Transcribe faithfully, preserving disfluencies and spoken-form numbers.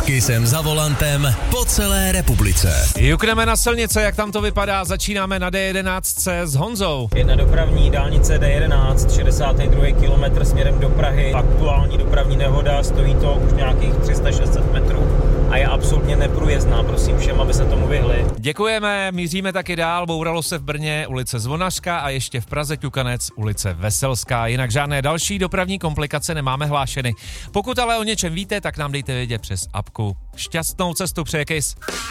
Kissem za volantem po celé republice. Jukneme na silnice, jak tam to vypadá, začínáme na D jedenáct s Honzou. Jedna dopravní dálnice D jedenáct, šedesátý druhý kilometr směrem do Prahy. Aktuální dopravní nehoda, stojí to už nějakých tři sta šest set metrů a je absolutně neprůjezdná. Prosím všem, aby se tomu vyhli. Děkujeme, míříme taky dál, bouralo se v Brně ulice Zvonařská a ještě v Praze Ťukanec ulice Veselská. Jinak žádné další dopravní komplikace nemáme hlášeny. Pokud ale o něčem víte, tak nám dejte vědět přes apku. Šťastnou cestu přeje Kiss.